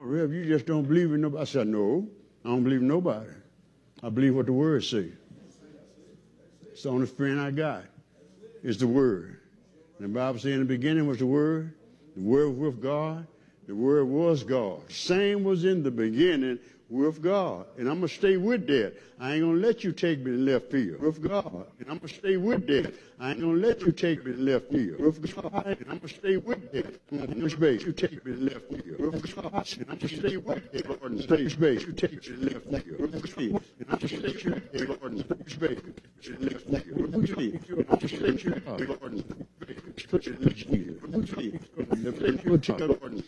Rev, you just don't believe in nobody. I said, no, I don't believe in nobody. I believe what the word says. It's the only friend I got is the word. And the Bible says in the beginning was the word was with God, the word was God. Same was in the beginning with God. And I'm going to stay with that. I ain't going to let you take me to left field. With God. And I'm going to stay with that. I ain't going to let you take me to left field. With God. And I'm going to stay with that. In space, you take me to left field. With God. And I'm going to stay with that. Lord, in space, you take me to left field. With God. And I'm going to stay with that. Lord, in space, to the left field. With God. And I'm going to stay with that. Lord, in space, to the left field. With God. And I'm going to stay with that.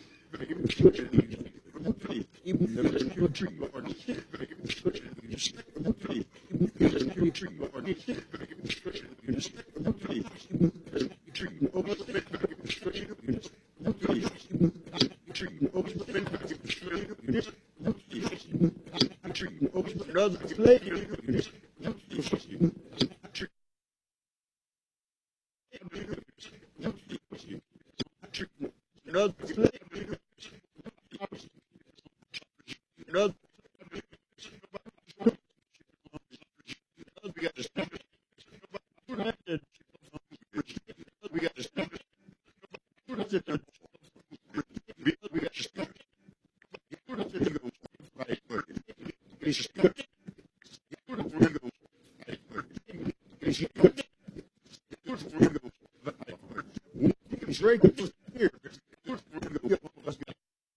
Break